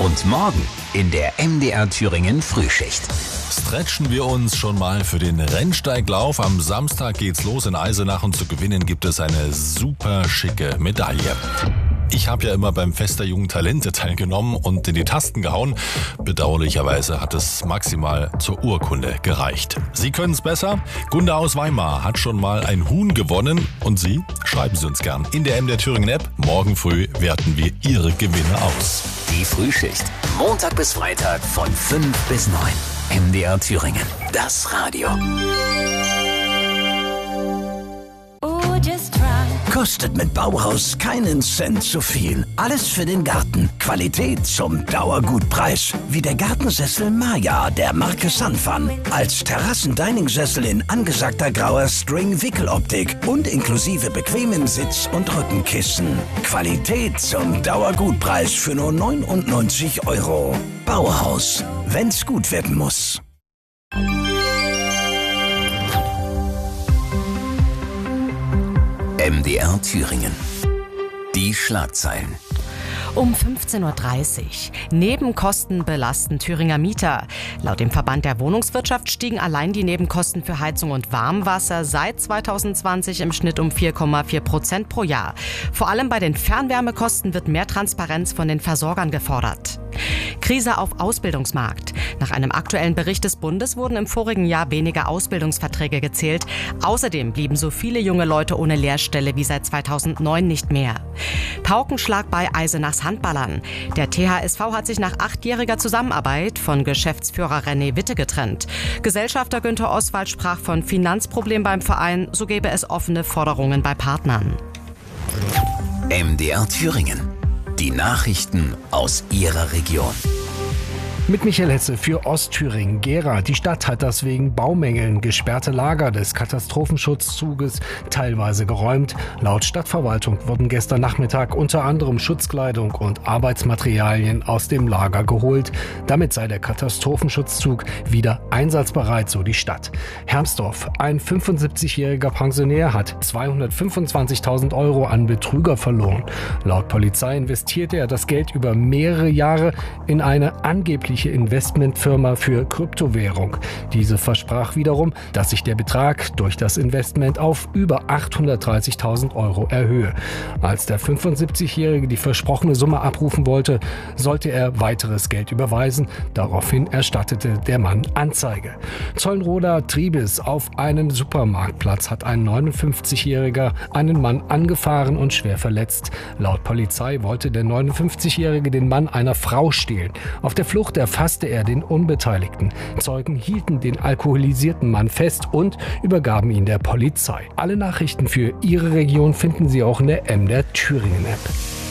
Und morgen in der MDR Thüringen Frühschicht. Stretchen wir uns schon mal für den Rennsteiglauf. Am Samstag geht's los in Eisenach und zu gewinnen gibt es eine super schicke Medaille. Ich habe ja immer beim Fest der jungen Talente teilgenommen und in die Tasten gehauen. Bedauerlicherweise hat es maximal zur Urkunde gereicht. Sie können es besser. Gunda aus Weimar hat schon mal ein Huhn gewonnen. Und Sie? Schreiben Sie uns gern in der MDR Thüringen App. Morgen früh werten wir Ihre Gewinne aus. Die Frühschicht. Montag bis Freitag von 5 bis 9. MDR Thüringen. Das Radio. Kostet mit Bauhaus keinen Cent zu viel. Alles für den Garten. Qualität zum Dauergutpreis. Wie der Gartensessel Maya der Marke Sanfan. Als Terrassen-Dining-Sessel in angesagter grauer String-Wickeloptik und inklusive bequemen Sitz- und Rückenkissen. Qualität zum Dauergutpreis für nur 99 €. Bauhaus. Wenn's gut werden muss. MDR Thüringen. Die Schlagzeilen. Um 15.30 Uhr. Nebenkosten belasten Thüringer Mieter. Laut dem Verband der Wohnungswirtschaft stiegen allein die Nebenkosten für Heizung und Warmwasser seit 2020 im Schnitt um 4,4% pro Jahr. Vor allem bei den Fernwärmekosten wird mehr Transparenz von den Versorgern gefordert. Krise auf Ausbildungsmarkt. Nach einem aktuellen Bericht des Bundes wurden im vorigen Jahr weniger Ausbildungsverträge gezählt. Außerdem blieben so viele junge Leute ohne Lehrstelle wie seit 2009 nicht mehr. Paukenschlag bei Eisenachs Handballern. Der THSV hat sich nach 8-jähriger Zusammenarbeit von Geschäftsführer René Witte getrennt. Gesellschafter Günther Oswald sprach von Finanzproblemen beim Verein, so gäbe es offene Forderungen bei Partnern. MDR Thüringen. Die Nachrichten aus Ihrer Region. Mit Michael Hetze für Ostthüringen. Gera. Die Stadt hat das wegen Baumängeln gesperrte Lager des Katastrophenschutzzuges teilweise geräumt. Laut Stadtverwaltung wurden gestern Nachmittag unter anderem Schutzkleidung und Arbeitsmaterialien aus dem Lager geholt. Damit sei der Katastrophenschutzzug wieder einsatzbereit, so die Stadt. Hermsdorf. Ein 75-jähriger Pensionär hat 225.000 € an Betrüger verloren. Laut Polizei investierte er das Geld über mehrere Jahre in eine angebliche Investmentfirma für Kryptowährung. Diese versprach wiederum, dass sich der Betrag durch das Investment auf über 830.000 € erhöhe. Als der 75-Jährige die versprochene Summe abrufen wollte, sollte er weiteres Geld überweisen. Daraufhin erstattete der Mann Anzeige. Zollenroda Triebes. Auf einem Supermarktplatz hat ein 59-Jähriger einen Mann angefahren und schwer verletzt. Laut Polizei wollte der 59-Jährige den Mann einer Frau stehlen. Auf der Flucht erfasste er den Unbeteiligten. Zeugen hielten den alkoholisierten Mann fest und übergaben ihn der Polizei. Alle Nachrichten für Ihre Region finden Sie auch in der MDR Thüringen App.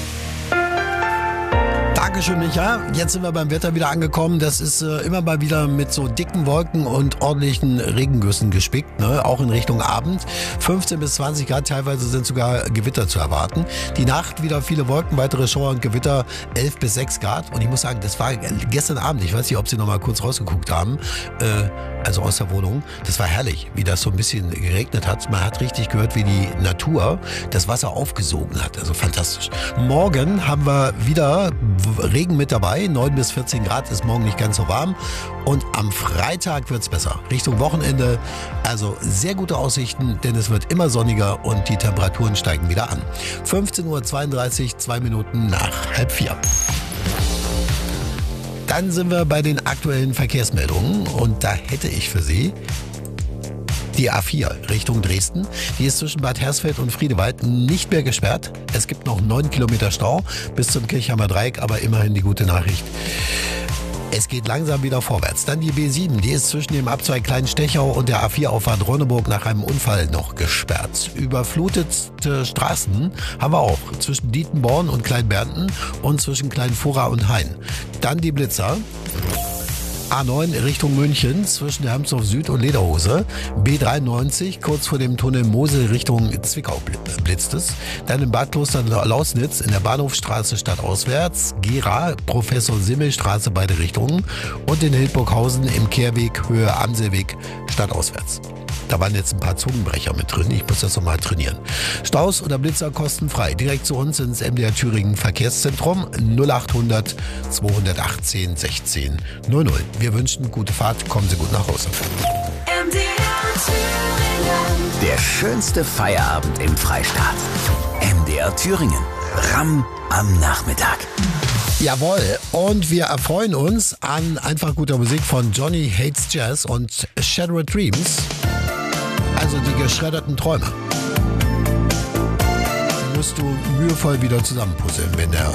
Dankeschön, Micha. Jetzt sind wir beim Wetter wieder angekommen. Das ist immer mal wieder mit so dicken Wolken und ordentlichen Regengüssen gespickt, ne? Auch in Richtung Abend. 15 bis 20 Grad, teilweise sind sogar Gewitter zu erwarten. Die Nacht wieder viele Wolken, weitere Schauer und Gewitter, 11 bis 6 Grad. Und ich muss sagen, das war gestern Abend, ich weiß nicht, ob Sie noch mal kurz rausgeguckt haben, also aus der Wohnung. Das war herrlich, wie das so ein bisschen geregnet hat. Man hat richtig gehört, wie die Natur das Wasser aufgesogen hat. Also fantastisch. Morgen haben wir wieder Regen mit dabei, 9 bis 14 Grad, ist morgen nicht ganz so warm. Und am Freitag wird es besser. Richtung Wochenende, also sehr gute Aussichten, denn es wird immer sonniger und die Temperaturen steigen wieder an. 15:32 Uhr, 2 Minuten nach 3:30. Dann sind wir bei den aktuellen Verkehrsmeldungen und da hätte ich für Sie die A4 Richtung Dresden. Die ist zwischen Bad Hersfeld und Friedewald nicht mehr gesperrt. Es gibt noch 9 Kilometer Stau bis zum Kirchheimer Dreieck, aber immerhin die gute Nachricht. Es geht langsam wieder vorwärts. Dann die B7, die ist zwischen dem Abzweig Kleinstechau und der A4-Auffahrt Ronneburg nach einem Unfall noch gesperrt. Überflutete Straßen haben wir auch zwischen Dietenborn und Kleinbernten und zwischen Kleinfurra und Hain. Dann die Blitzer. A9 Richtung München zwischen der Hermsdorf Süd und Lederhose. B93 kurz vor dem Tunnel Mosel Richtung Zwickau blitzt es. Dann in Bad Kloster-Lausnitz in der Bahnhofstraße stadtauswärts. Gera, Professor Simmel-Straße beide Richtungen. Und in Hildburghausen im Kehrweg Höhe Amselweg stadtauswärts. Da waren jetzt ein paar Zungenbrecher mit drin. Ich muss das nochmal trainieren. Staus oder Blitzer kostenfrei. Direkt zu uns ins MDR Thüringen Verkehrszentrum 0800 218 16 00. Wir wünschen gute Fahrt. Kommen Sie gut nach Hause. MDR Thüringen. Der schönste Feierabend im Freistaat. MDR Thüringen. Ramm am Nachmittag. Jawohl, und wir erfreuen uns an einfach guter Musik von Johnny Hates Jazz und Shattered Dreams. Also die geschredderten Träume. Musst du mühevoll wieder zusammenpuzzeln, wenn der